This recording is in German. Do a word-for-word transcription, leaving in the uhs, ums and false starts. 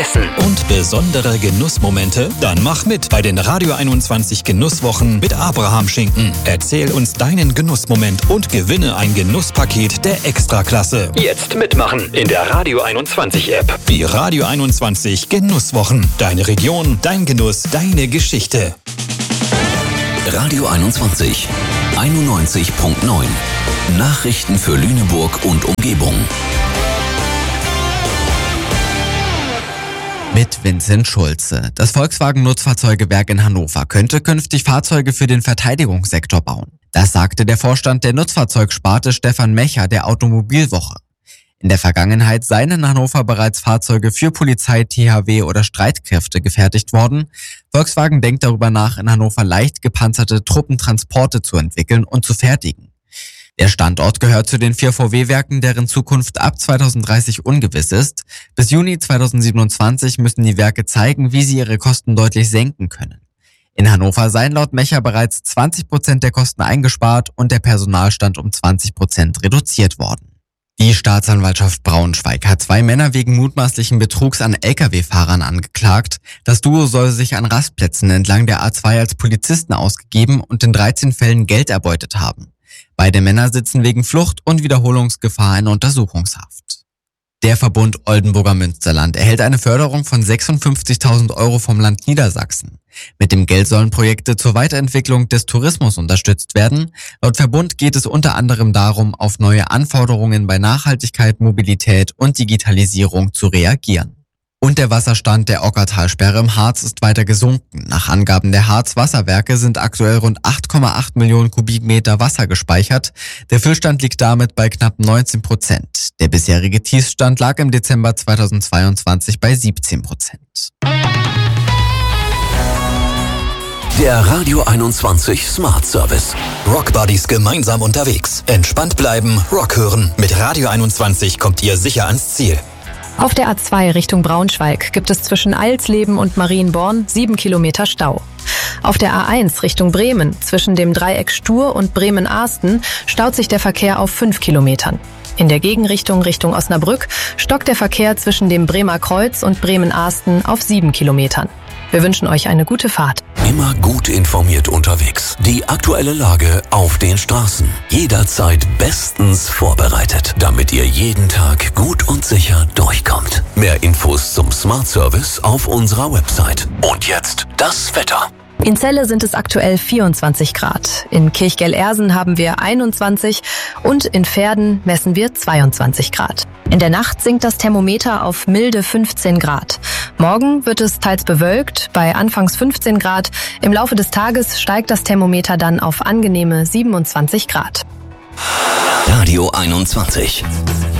Essen und besondere Genussmomente? Dann mach mit bei den Radio einundzwanzig Genusswochen mit Abraham Schinken. Erzähl uns deinen Genussmoment und gewinne ein Genusspaket der Extraklasse. Jetzt mitmachen in der Radio einundzwanzig App. Die Radio einundzwanzig Genusswochen. Deine Region, dein Genuss, deine Geschichte. Radio einundzwanzig, einundneunzig Komma neun. Nachrichten für Lüneburg und Umgebung. Mit Vincent Schulze. Das Volkswagen-Nutzfahrzeugewerk in Hannover könnte künftig Fahrzeuge für den Verteidigungssektor bauen. Das sagte der Vorstand der Nutzfahrzeugsparte Stefan Mecher der Automobilwoche. In der Vergangenheit seien in Hannover bereits Fahrzeuge für Polizei, T H W oder Streitkräfte gefertigt worden. Volkswagen denkt darüber nach, in Hannover leicht gepanzerte Truppentransporte zu entwickeln und zu fertigen. Der Standort gehört zu den vier V W-Werken, deren Zukunft ab zweitausenddreißig ungewiss ist. Bis Juni zweitausendsiebenundzwanzig müssen die Werke zeigen, wie sie ihre Kosten deutlich senken können. In Hannover seien laut Mecher bereits zwanzig Prozent der Kosten eingespart und der Personalstand um zwanzig Prozent reduziert worden. Die Staatsanwaltschaft Braunschweig hat zwei Männer wegen mutmaßlichen Betrugs an L K W-Fahrern angeklagt. Das Duo soll sich an Rastplätzen entlang der A zwei als Polizisten ausgegeben und in dreizehn Fällen Geld erbeutet haben. Beide Männer sitzen wegen Flucht und Wiederholungsgefahr in Untersuchungshaft. Der Verbund Oldenburger Münsterland erhält eine Förderung von sechsundfünfzigtausend Euro vom Land Niedersachsen. Mit dem Geld sollen Projekte zur Weiterentwicklung des Tourismus unterstützt werden. Laut Verbund geht es unter anderem darum, auf neue Anforderungen bei Nachhaltigkeit, Mobilität und Digitalisierung zu reagieren. Und der Wasserstand der Ockertalsperre im Harz ist weiter gesunken. Nach Angaben der Harz-Wasserwerke sind aktuell rund acht Komma acht Millionen Kubikmeter Wasser gespeichert. Der Füllstand liegt damit bei knapp neunzehn Prozent. Der bisherige Tiefstand lag im Dezember zweitausendzweiundzwanzig bei siebzehn Prozent. Der Radio einundzwanzig Smart Service. Rock Buddies gemeinsam unterwegs. Entspannt bleiben, Rock hören. Mit Radio einundzwanzig kommt ihr sicher ans Ziel. Auf der A zwei Richtung Braunschweig gibt es zwischen Eilsleben und Marienborn sieben Kilometer Stau. Auf der A eins Richtung Bremen zwischen dem Dreieck Stur und Bremen-Ahsten staut sich der Verkehr auf fünf Kilometern. In der Gegenrichtung Richtung Osnabrück stockt der Verkehr zwischen dem Bremer Kreuz und Bremen-Ahsten auf sieben Kilometern. Wir wünschen euch eine gute Fahrt. Immer gut informiert unterwegs. Die aktuelle Lage auf den Straßen. Jederzeit bestens vorbereitet, damit ihr jeden Tag gut und sicher durchkommt. Mehr Infos zum Smart Service auf unserer Website. Und jetzt das Wetter. In Celle sind es aktuell vierundzwanzig Grad. In Kirchgell-Ersen haben wir einundzwanzig und in Verden messen wir zweiundzwanzig Grad. In der Nacht sinkt das Thermometer auf milde fünfzehn Grad. Morgen wird es teils bewölkt, bei anfangs fünfzehn Grad. Im Laufe des Tages steigt das Thermometer dann auf angenehme siebenundzwanzig Grad. Radio einundzwanzig.